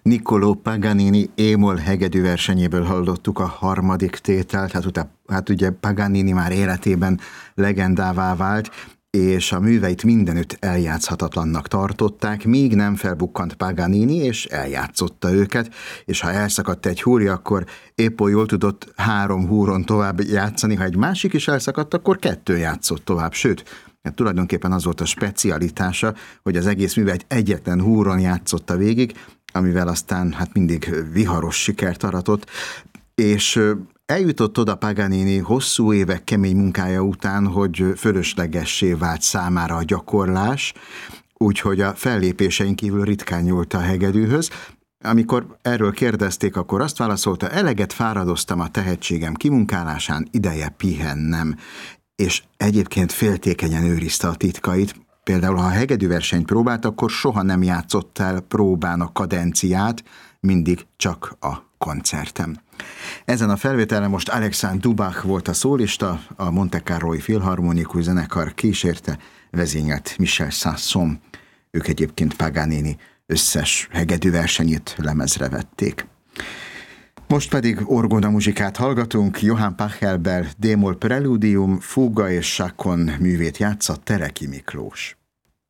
Niccolò Paganini émol hegedű versenyéből hallottuk a harmadik tételt, hát ugye Paganini már életében legendává vált, és a műveit mindenütt eljátszhatatlannak tartották, míg nem felbukkant Paganini, és eljátszotta őket, és ha elszakadt egy húrja, akkor épp oly jól tudott 3 húron tovább játszani, ha egy másik is elszakadt, akkor 2 játszott tovább, sőt, tulajdonképpen az volt a specialitása, hogy az egész művet egyetlen húron játszotta végig, amivel aztán hát mindig viharos sikert aratott, és eljutott oda Paganini hosszú évek kemény munkája után, hogy fölöslegessé vált számára a gyakorlás, úgyhogy a fellépésein kívül ritkán nyúlt a hegedűhöz. Amikor erről kérdezték, akkor azt válaszolta, eleget fáradoztam a tehetségem kimunkálásán, ideje pihennem. És egyébként féltékenyen őrizte a titkait. Például, ha a hegedűversenyt próbált, akkor soha nem játszott el próbán a kadenciát, mindig csak a koncerten. Ezen a felvételen most Alexandre Dubach volt a szólista, a Monte Carlói Filharmonikus Zenekar kísérte, vezényelt Michel Sasson. Ők egyébként Paganini összes hegedűversenyét lemezre vették. Most pedig orgona muzsikát hallgatunk, Johann Pachelbel D-moll preludium, fuga és sakon művét játsza Teleki Miklós.